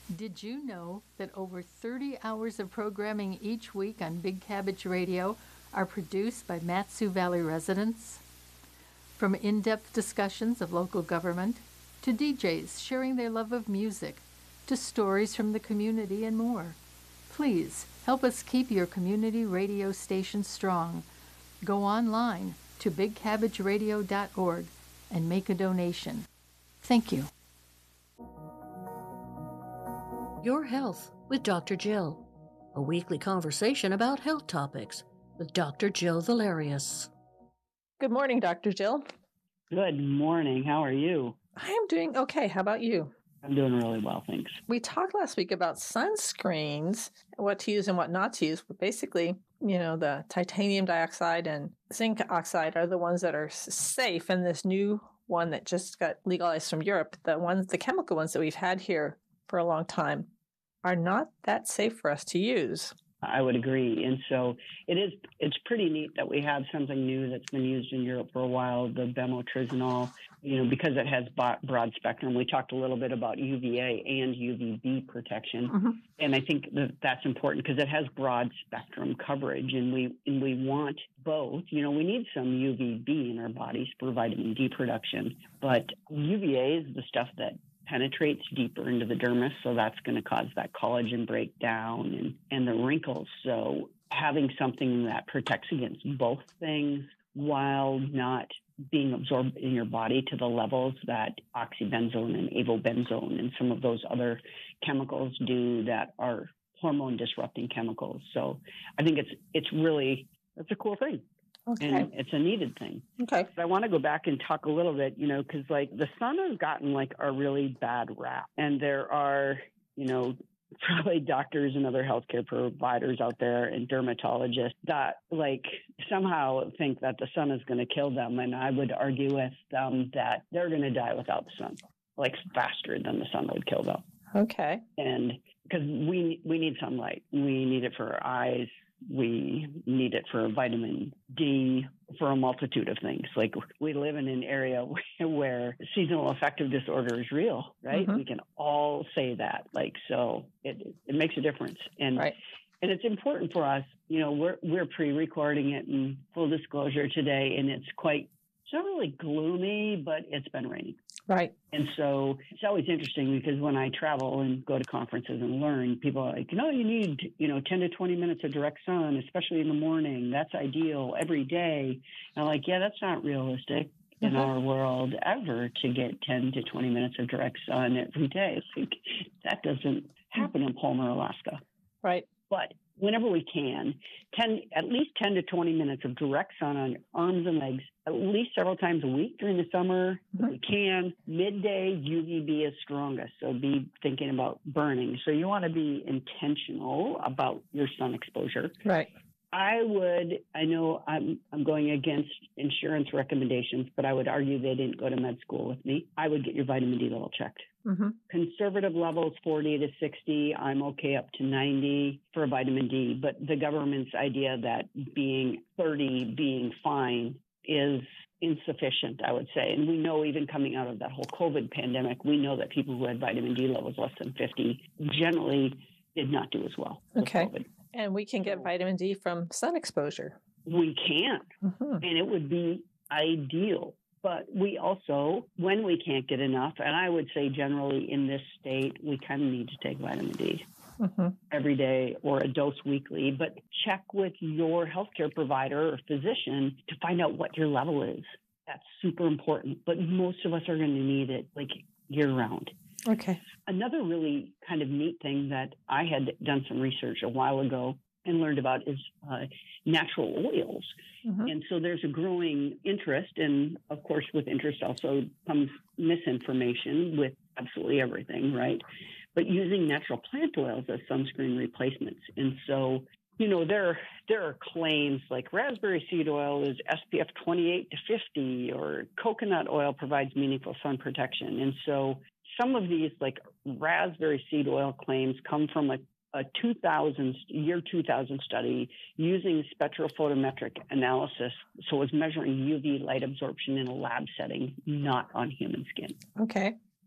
Did you know that over 30 hours of programming each week on Big Cabbage Radio are produced by Mat-Su Valley residents? From in-depth discussions of local government, to DJs sharing their love of music, to stories from the community and more. Please help us keep your community radio station strong. Go online to bigcabbageradio.org and make a donation. Thank you. Your Health with Dr. Jill, a weekly conversation about health topics with Dr. Jill Valerius. Good morning, Dr. Jill. Good morning. How are you? I am doing okay. How about you? I'm doing really well, thanks. We talked last week about sunscreens, what to use and what not to use. But basically, the titanium dioxide and zinc oxide are the ones that are safe. And this new one that just got legalized from Europe, the chemical ones that we've had here for a long time, are not that safe for us to use. I would agree. And so it's pretty neat that we have something new that's been used in Europe for a while, the bemotrizinol, because it has broad spectrum. We talked a little bit about UVA and UVB protection. Mm-hmm. And I think that's important because it has broad spectrum coverage, and we want both. We need some UVB in our bodies for vitamin D production, but UVA is the stuff that penetrates deeper into the dermis, so that's going to cause that collagen breakdown and the wrinkles. So having something that protects against both things while not being absorbed in your body to the levels that oxybenzone and avobenzone and some of those other chemicals do that are hormone disrupting chemicals. So I think it's a cool thing. Okay. And it's a needed thing. Okay. But I want to go back and talk a little bit, because the sun has gotten a really bad rap. And there are, probably doctors and other healthcare providers out there and dermatologists that somehow think that the sun is going to kill them. And I would argue with them that they're going to die without the sun, faster than the sun would kill them. Okay. And because we need sunlight, we need it for our eyes. We need it for vitamin D, for a multitude of things. We live in an area where seasonal affective disorder is real, right? Mm-hmm. We can all say that. So it makes a difference. And right. And it's important for us. We're pre-recording it in full disclosure today, and it's not really gloomy, but it's been raining. Right. And so it's always interesting because when I travel and go to conferences and learn, people are like, you need, 10 to 20 minutes of direct sun, especially in the morning. That's ideal every day. And I'm like, yeah, that's not realistic in our world ever to get 10 to 20 minutes of direct sun every day. That doesn't happen in Palmer, Alaska. Right. But whenever we can, at least 10 to 20 minutes of direct sun on your arms and legs, at least several times a week during the summer, if we can. Midday, UVB is strongest, so be thinking about burning. So you want to be intentional about your sun exposure. Right. I know I'm going against insurance recommendations, but I would argue they didn't go to med school with me. I would get your vitamin D level checked. Mm-hmm. Conservative levels, 40 to 60. I'm okay up to 90 for vitamin D. But the government's idea that being 30 being fine is insufficient, I would say. And we know even coming out of that whole COVID pandemic, we know that people who had vitamin D levels less than 50 generally did not do as well with COVID. And we can get vitamin D from sun exposure. We can. Mm-hmm. And it would be ideal. But we also, when we can't get enough, and I would say generally in this state, we kind of need to take vitamin D every day or a dose weekly. But check with your healthcare provider or physician to find out what your level is. That's super important. But most of us are going to need it year round. Okay. Another really kind of neat thing that I had done some research a while ago and learned about is natural oils. Mm-hmm. And so there's a growing interest, and of course with interest also comes misinformation with absolutely everything, right? But using natural plant oils as sunscreen replacements. And so, there are claims like raspberry seed oil is SPF 28 to 50, or coconut oil provides meaningful sun protection. And so some of these raspberry seed oil claims come from a 2000 study using spectrophotometric analysis. So it was measuring UV light absorption in a lab setting, not on human skin. Okay.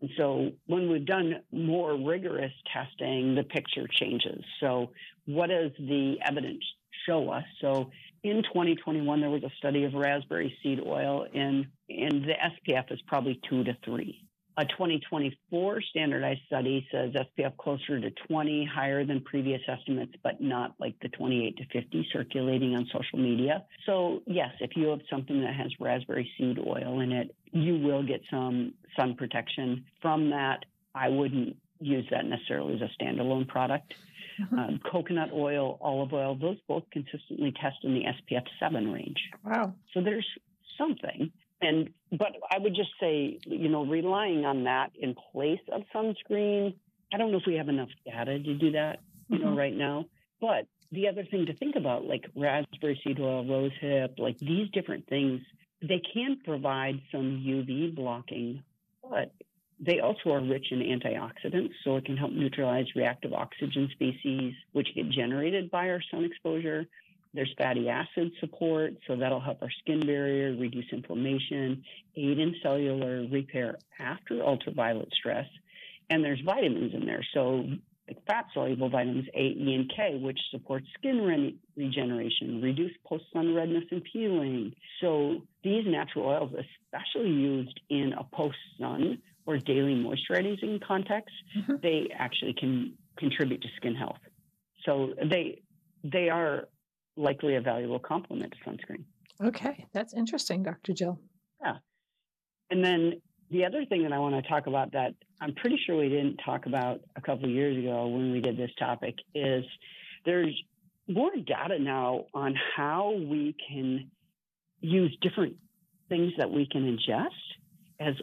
And so when we've done more rigorous testing, the picture changes. So what does the evidence show us? So in 2021, there was a study of raspberry seed oil, and the SPF is probably 2 to 3. A 2024 standardized study says SPF closer to 20, higher than previous estimates, but not like the 28 to 50 circulating on social media. So yes, if you have something that has raspberry seed oil in it, you will get some sun protection from that. I wouldn't use that necessarily as a standalone product. Coconut oil, olive oil, those both consistently test in the SPF 7 range. Wow. So there's something. But I would just say, relying on that in place of sunscreen, I don't know if we have enough data to do that, right now. But the other thing to think about, like raspberry seed oil, rosehip, like these different things, they can provide some UV blocking, but they also are rich in antioxidants, so it can help neutralize reactive oxygen species, which get generated by our sun exposure. There's fatty acid support, so that'll help our skin barrier, reduce inflammation, aid in cellular repair after ultraviolet stress. And there's vitamins in there, so like fat-soluble vitamins A, E, and K, which support skin regeneration, reduce post-sun redness and peeling. So these natural oils, especially used in a post-sun or daily moisturizing context, they actually can contribute to skin health. So they are likely a valuable complement to sunscreen. Okay, that's interesting, Dr. Jill. Yeah. And then the other thing that I want to talk about that I'm pretty sure we didn't talk about a couple of years ago when we did this topic is there's more data now on how we can use different things that we can ingest as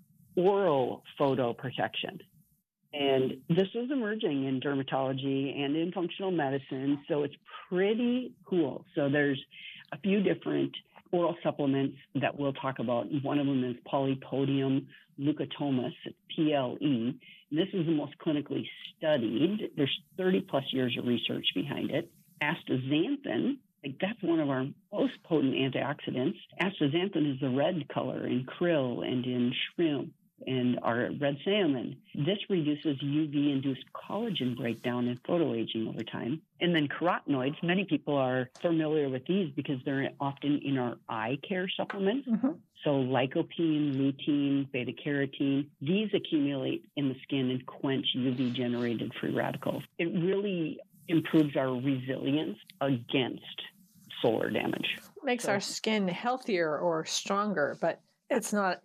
oral photo protection. And this is emerging in dermatology and in functional medicine, so it's pretty cool. So there's a few different oral supplements that we'll talk about. One of them is Polypodium leukotomus, PLE. This is the most clinically studied. There's 30 plus years of research behind it. Astaxanthin, like that's one of our most potent antioxidants. Astaxanthin is the red color in krill and in shrimp and our red salmon. This reduces UV-induced collagen breakdown and photoaging over time. And then carotenoids, many people are familiar with these because they're often in our eye care supplements. So lycopene, lutein, beta-carotene, these accumulate in the skin and quench UV-generated free radicals. It really improves our resilience against solar damage. Makes our skin healthier or stronger, but it's not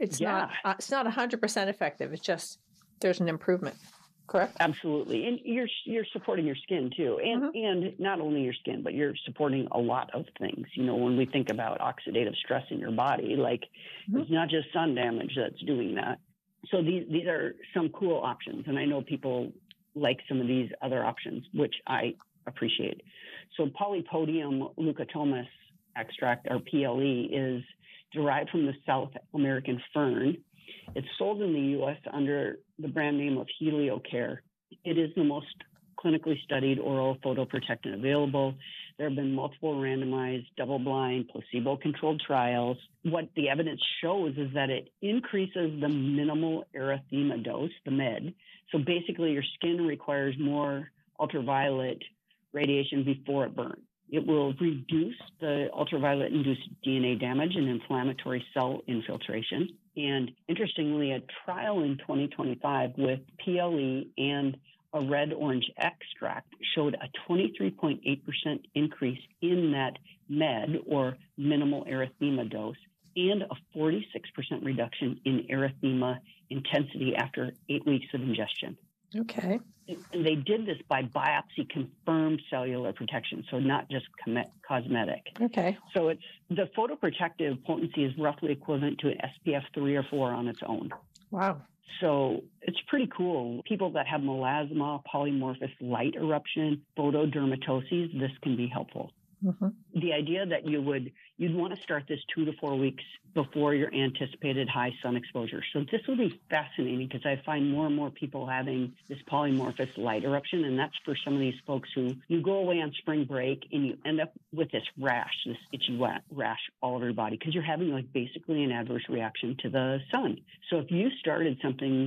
100% effective. It's just there's an improvement. Correct? Absolutely. And you're supporting your skin too. And not only your skin, but you're supporting a lot of things. When we think about oxidative stress in your body, like it's not just sun damage that's doing that. So these are some cool options. And I know people like some of these other options, which I appreciate. So Polypodium leukotomus extract, or PLE, is derived from the South American fern. It's sold in the U.S. under the brand name of HelioCare. It is the most clinically studied oral photoprotectant available. There have been multiple randomized, double-blind, placebo-controlled trials. What the evidence shows is that it increases the minimal erythema dose, the MED. So basically, your skin requires more ultraviolet radiation before it burns. It will reduce the ultraviolet-induced DNA damage and inflammatory cell infiltration. And interestingly, a trial in 2025 with PLE and a red-orange extract showed a 23.8% increase in that MED, or minimal erythema dose, and a 46% reduction in erythema intensity after 8 weeks of ingestion. Okay. And they did this by biopsy-confirmed cellular protection, so not just cosmetic. Okay. So the photoprotective potency is roughly equivalent to an SPF 3 or 4 on its own. Wow. So it's pretty cool. People that have melasma, polymorphous light eruption, photodermatoses, this can be helpful. The idea that you'd want to start this 2 to 4 weeks before your anticipated high sun exposure. So this will be fascinating because I find more and more people having this polymorphous light eruption. And that's for some of these folks who you go away on spring break and you end up with this rash, this itchy rash all over your body because you're having like basically an adverse reaction to the sun. So if you started something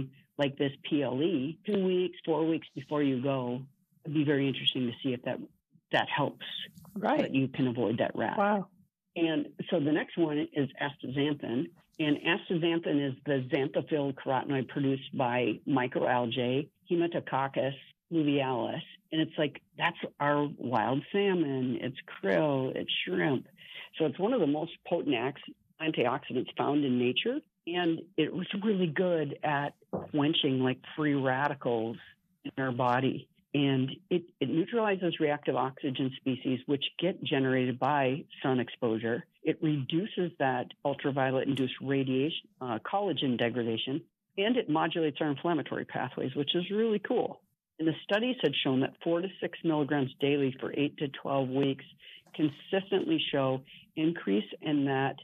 like this PLE 2 weeks, 4 weeks before you go. It'd be very interesting to see if that helps. Right. That you can avoid that rash. Wow. And so the next one is astaxanthin. And astaxanthin is the xanthophyll carotenoid produced by microalgae, Haematococcus fluvialis. And it's like, that's our wild salmon, it's krill, it's shrimp. So it's one of the most potent antioxidants found in nature. And it was really good at quenching like free radicals in our body. And it neutralizes reactive oxygen species, which get generated by sun exposure. It reduces that ultraviolet-induced radiation, collagen degradation, and it modulates our inflammatory pathways, which is really cool. And the studies had shown that 4 to 6 milligrams daily for 8 to 12 weeks consistently show increase in that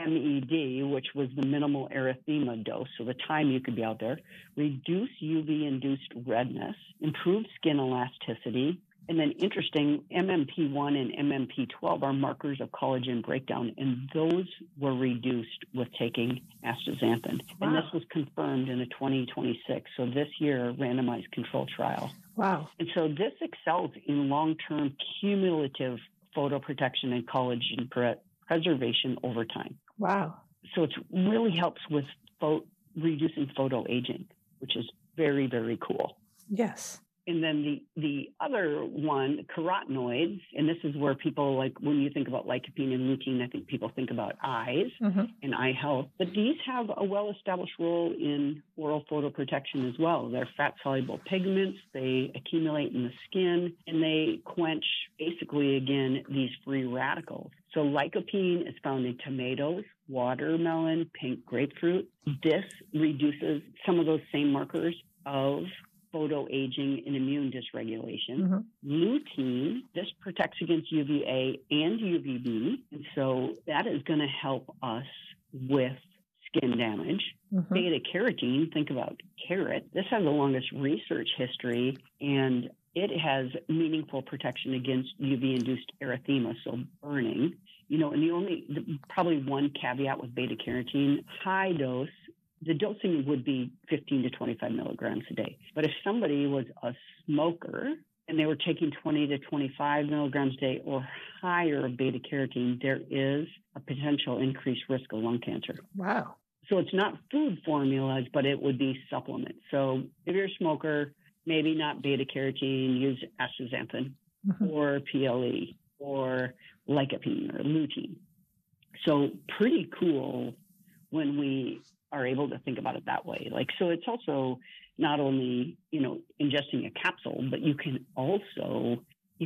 MED, which was the minimal erythema dose, so the time you could be out there, reduce UV-induced redness, improve skin elasticity, and then interesting, MMP1 and MMP12 are markers of collagen breakdown, and those were reduced with taking astaxanthin. Wow. And this was confirmed in a 2026, so this year, randomized control trial. Wow. And so this excels in long-term cumulative photoprotection and collagen preservation over time. Wow. So it really helps with reducing photoaging, which is very, very cool. Yes. And then the other one, carotenoids, and this is where people, like when you think about lycopene and lutein, I think people think about eyes and eye health. But these have a well-established role in oral photoprotection as well. They're fat-soluble pigments. They accumulate in the skin, and they quench, basically, again, these free radicals. So lycopene is found in tomatoes, watermelon, pink grapefruit. This reduces some of those same markers of photoaging and immune dysregulation. Lutein, this protects against UVA and UVB, and so that is going to help us with skin damage. Beta carotene, think about carrot. This has the longest research history, and it has meaningful protection against UV-induced erythema, so burning. You know, and probably one caveat with beta carotene, high dose, the dosing would be 15 to 25 milligrams a day. But if somebody was a smoker and they were taking 20 to 25 milligrams a day or higher of beta carotene, there is a potential increased risk of lung cancer. Wow. So it's not food formulas, but it would be supplements. So if you're a smoker, maybe not beta carotene, use astaxanthin or PLE or lycopene or lutein. So pretty cool when we are able to think about it that way. Like, so it's also not only, you know, ingesting a capsule, but you can also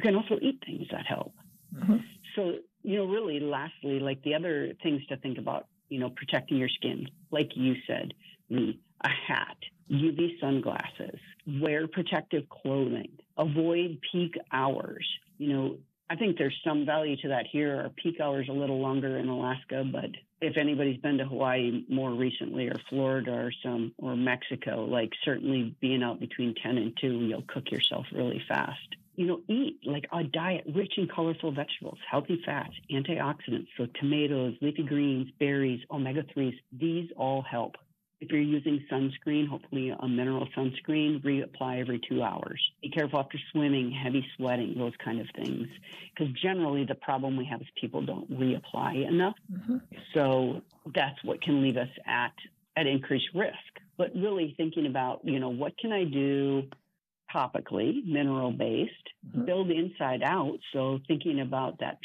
eat things that help. So, you know, really lastly, like the other things to think about, you know, protecting your skin, like you said, a hat, UV sunglasses, wear protective clothing, avoid peak hours. You know, I think there's some value to that here. Our peak hours a little longer in Alaska, but if anybody's been to Hawaii more recently or Florida or Mexico, like certainly being out between 10 and 2, you'll cook yourself really fast. You know, eat like a diet rich in colorful vegetables, healthy fats, antioxidants. So tomatoes, leafy greens, berries, omega-3s, these all help. If you're using sunscreen, hopefully a mineral sunscreen, reapply every 2 hours. Be careful after swimming, heavy sweating, those kind of things. Because generally the problem we have is people don't reapply enough. So that's what can leave us at increased risk. But really thinking about, you know, what can I do topically, mineral-based, build inside out. So thinking about that